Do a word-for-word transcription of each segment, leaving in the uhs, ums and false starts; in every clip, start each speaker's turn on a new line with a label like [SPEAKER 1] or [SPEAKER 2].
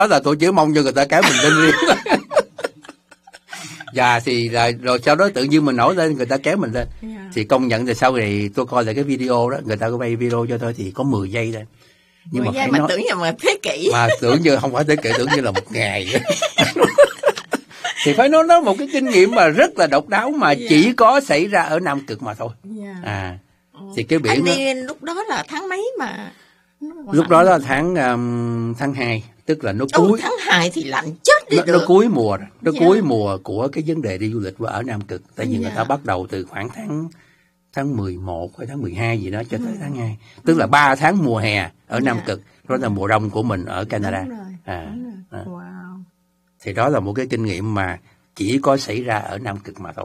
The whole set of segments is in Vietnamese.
[SPEAKER 1] đó là tôi chỉ mong cho người ta kéo mình lên riêng. Và thì là, rồi sau đó tự nhiên mình nổi lên, người ta kéo mình lên. Yeah. Thì công nhận thì sau này tôi coi lại cái video đó, người ta có quay video cho tôi thì có mười giây thôi.
[SPEAKER 2] Nhưng mà, mà nói, tưởng như mà thế kỷ.
[SPEAKER 1] Mà tưởng như không phải thế kỷ, tưởng như là một ngày. Thì phải nói nó một cái kinh nghiệm mà rất là độc đáo mà yeah. chỉ có xảy ra ở Nam Cực mà thôi. Yeah. À, thì cái biển
[SPEAKER 2] anh
[SPEAKER 1] đó,
[SPEAKER 2] đi lúc đó là tháng mấy mà?
[SPEAKER 1] Lúc đó là tháng um, tháng hai, tức là nó cuối.
[SPEAKER 2] Ồ, tháng hai thì lạnh chết đi
[SPEAKER 1] nó,
[SPEAKER 2] được.
[SPEAKER 1] Nó cuối mùa, nó yeah. cuối mùa của cái vấn đề đi du lịch ở Nam Cực. Tại vì yeah. người ta bắt đầu từ khoảng tháng tháng mười một hay tháng mười hai gì đó cho tới ừ. tháng hai, tức là ba tháng mùa hè ở Nam yeah. Cực, đó là mùa đông của mình ở Canada.
[SPEAKER 2] Đúng rồi.
[SPEAKER 1] À,
[SPEAKER 2] Đúng rồi.
[SPEAKER 1] À.
[SPEAKER 2] Wow.
[SPEAKER 1] Thì đó là một cái kinh nghiệm mà chỉ có xảy ra ở Nam Cực mà thôi.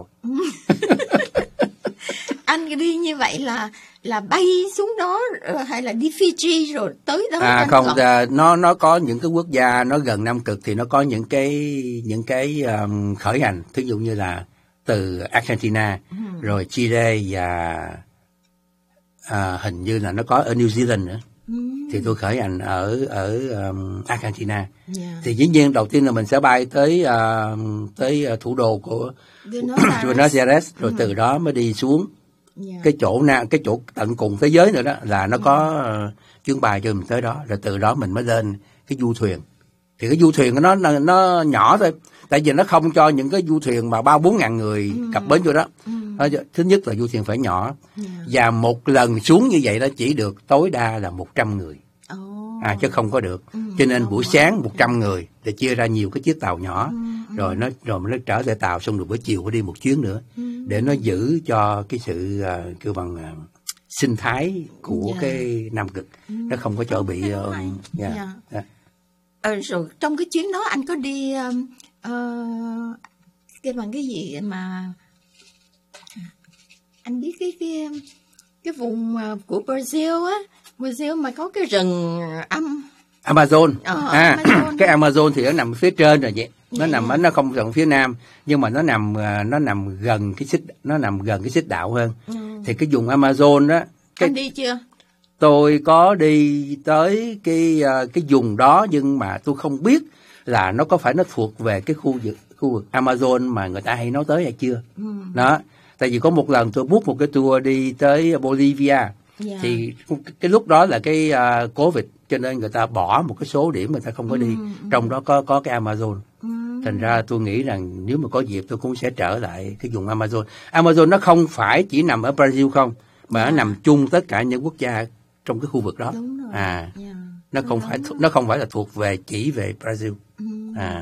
[SPEAKER 2] Anh đi như vậy là là bay xuống đó hay là đi Fiji rồi tới đó?
[SPEAKER 1] À không, à, nó nó có những cái quốc gia nó gần Nam Cực thì nó có những cái những cái um, khởi hành, thí dụ như là từ Argentina, ừ. rồi Chile và à, hình như là nó có ở New Zealand nữa. Ừ. Thì tôi khởi hành ở ở um, Argentina. Yeah. Thì dĩ nhiên đầu tiên là mình sẽ bay tới uh, tới uh, thủ đô của Buenos Aires, rồi ừ. từ đó mới đi xuống. Yeah. cái chỗ na cái chỗ tận cùng thế giới nữa đó là nó yeah. có uh, chuyến bay cho mình tới đó, rồi từ đó mình mới lên cái du thuyền. Thì cái du thuyền của nó nó, nó nhỏ thôi, tại vì nó không cho những cái du thuyền mà ba bốn ngàn người mm. cập bến vô đó. Mm. Thứ nhất là du thuyền phải nhỏ, yeah. và một lần xuống như vậy đó chỉ được tối đa là một trăm người. Oh. À, chứ không có được. Mm. Cho nên buổi sáng một trăm người để chia ra nhiều cái chiếc tàu nhỏ, mm. rồi nó rồi nó trở về tàu, xong rồi buổi chiều có đi một chuyến nữa, mm. để nó giữ cho cái sự uh, kêu bằng uh, sinh thái của yeah. cái Nam Cực, mm. nó không có cho bị uh, yeah. Yeah. Yeah.
[SPEAKER 2] Ờ, rồi trong cái chuyến đó anh có đi um, uh, cái bằng cái gì mà anh biết cái cái cái vùng uh, của Brazil á, Brazil mà có cái rừng âm
[SPEAKER 1] Amazon.
[SPEAKER 2] Ờ,
[SPEAKER 1] à
[SPEAKER 2] Amazon.
[SPEAKER 1] Cái Amazon thì nó nằm phía trên rồi vậy, nó
[SPEAKER 2] yeah.
[SPEAKER 1] nằm ở nó không gần phía nam, nhưng mà nó nằm nó nằm gần cái xích nó nằm gần cái xích đạo hơn. Ừ. Thì cái vùng Amazon đó, cái,
[SPEAKER 2] anh đi chưa?
[SPEAKER 1] Tôi có đi tới cái cái vùng đó, nhưng mà tôi không biết là nó có phải nó thuộc về cái khu vực khu vực Amazon mà người ta hay nói tới hay chưa. Ừ. Đó, tại vì có một lần tôi book một cái tour đi tới Bolivia, yeah. thì cái lúc đó là cái uh, Covid, cho nên người ta bỏ một cái số điểm người ta không có đi, ừ. trong đó có có cái Amazon. Ừ. Thành ra tôi nghĩ rằng nếu mà có dịp tôi cũng sẽ trở lại cái vùng Amazon. Amazon nó không phải chỉ nằm ở Brazil không, mà yeah. nó nằm chung tất cả những quốc gia trong cái khu vực đó. À, yeah. nó không phải nó không phải là thuộc về chỉ về Brazil. Ừ. À.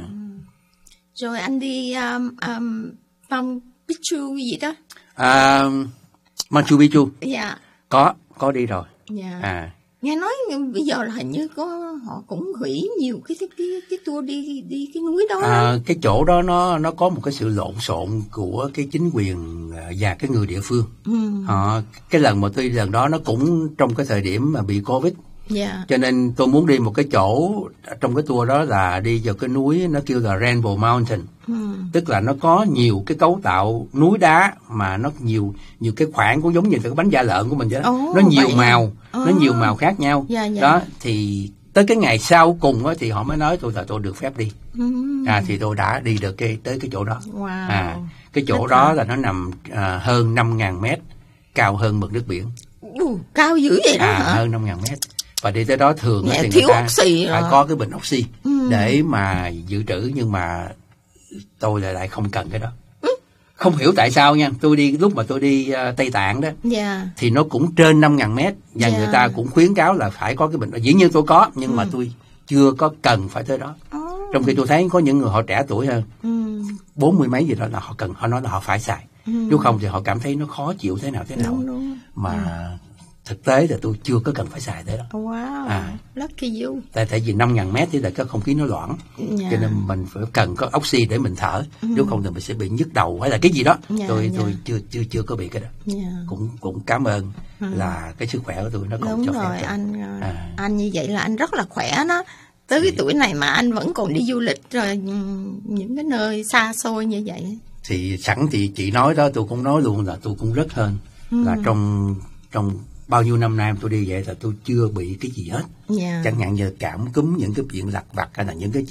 [SPEAKER 2] Rồi anh đi um, um, Machu Picchu gì đó?
[SPEAKER 1] À, Machu Picchu.
[SPEAKER 2] Dạ.
[SPEAKER 1] Có có đi rồi.
[SPEAKER 2] Dạ.
[SPEAKER 1] À.
[SPEAKER 2] Nghe nói bây giờ là hình như có họ cũng hủy nhiều cái cái cái, cái tour đi đi cái núi đó.
[SPEAKER 1] À, cái chỗ đó nó nó có một cái sự lộn xộn của cái chính quyền và cái người địa phương. Ừ. Họ cái lần mà tôi đi lần đó nó cũng trong cái thời điểm mà bị Covid. Yeah. Cho nên tôi muốn đi một cái chỗ trong cái tour đó là đi vào cái núi nó kêu là Rainbow Mountain. Ừ. Tức là nó có nhiều cái cấu tạo núi đá mà nó nhiều nhiều cái khoảng cũng giống như cái bánh da lợn của mình vậy đó. Oh, nó nhiều vậy màu, oh. nó nhiều màu khác nhau. Yeah, yeah. Đó thì tới cái ngày sau cùng á thì họ mới nói tôi là tôi được phép đi. Ừ. À thì tôi đã đi được cái tới cái chỗ đó.
[SPEAKER 2] Wow.
[SPEAKER 1] À cái chỗ Rất đó hả? Là nó nằm à, hơn năm ngàn mét, cao hơn mực nước biển.
[SPEAKER 2] Uh, cao dữ vậy đó
[SPEAKER 1] à,
[SPEAKER 2] hả?
[SPEAKER 1] Hơn năm ngàn mét. Và đi tới đó thường
[SPEAKER 2] Nhẹ,
[SPEAKER 1] thì
[SPEAKER 2] thiếu
[SPEAKER 1] người ta
[SPEAKER 2] oxy
[SPEAKER 1] phải
[SPEAKER 2] rồi.
[SPEAKER 1] có cái bình oxy ừ. để mà dự trữ, nhưng mà tôi lại lại không cần cái đó. Ừ. Không hiểu tại sao nha, tôi đi lúc mà tôi đi uh, Tây Tạng đó, yeah. thì nó cũng trên năm ngàn mét và yeah. người ta cũng khuyến cáo là phải có cái bình. Dĩ nhiên tôi có, nhưng ừ. mà tôi chưa có cần phải tới đó. Oh. Trong khi tôi thấy có những người họ trẻ tuổi hơn, bốn mươi mấy gì đó là họ cần, họ nói là họ phải xài. Ừ. Nếu không thì họ cảm thấy nó khó chịu thế nào thế nào.
[SPEAKER 2] Đúng, đúng.
[SPEAKER 1] Mà ừ. thực tế là tôi chưa có cần phải xài tới đó.
[SPEAKER 2] Wow,
[SPEAKER 1] à,
[SPEAKER 2] lucky you.
[SPEAKER 1] Tại tại vì năm ngàn mét thì là cái không khí nó loãng, yeah. cho nên mình phải cần có oxy để mình thở. Mm. Nếu không thì mình sẽ bị nhức đầu hay là cái gì đó. Yeah, tôi yeah. tôi chưa chưa chưa có bị cái đó. Yeah. Cũng cũng cảm ơn mm. là cái sức khỏe của tôi nó còn
[SPEAKER 2] Đúng
[SPEAKER 1] cho
[SPEAKER 2] rồi,
[SPEAKER 1] phép.
[SPEAKER 2] anh à. anh như vậy là anh rất là khỏe đó. Tới thì, cái tuổi này mà anh vẫn còn đi du lịch rồi những cái nơi xa xôi như vậy.
[SPEAKER 1] Thì sẵn thì chị nói đó, tôi cũng nói luôn là tôi cũng rất hơn mm. là trong trong bao nhiêu năm nay tôi đi vậy là tôi chưa bị cái gì hết. Yeah. Chẳng hạn như cảm cúm, những cái chuyện lặt vặt hay là những cái